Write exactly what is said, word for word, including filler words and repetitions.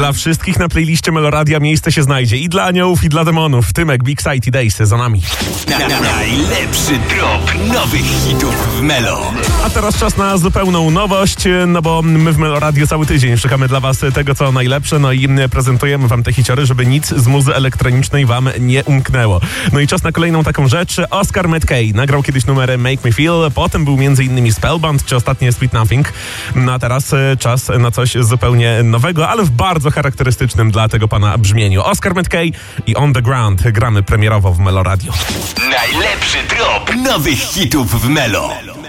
Dla wszystkich na playliście Meloradia miejsce się znajdzie. I dla aniołów, i dla demonów. Tymek, Big Sight Days za nami. Na, na, najlepszy drop nowych hitów w Melo. A teraz czas na zupełną nowość, no bo my w Meloradio cały tydzień szukamy dla was tego, co najlepsze, no i prezentujemy wam te hiciory, żeby nic z muzy elektronicznej wam nie umknęło. No i czas na kolejną taką rzecz. Oscar McKay nagrał kiedyś numery Make Me Feel, potem był między innymi Spellbound, czy ostatnie Sweet Nothing. No a teraz czas na coś zupełnie nowego, ale w bardzo charakterystycznym dla tego pana brzmieniu. Oscar McKay i On The Ground gramy premierowo w Meloradio. Najlepszy drop nowych hitów w Melo.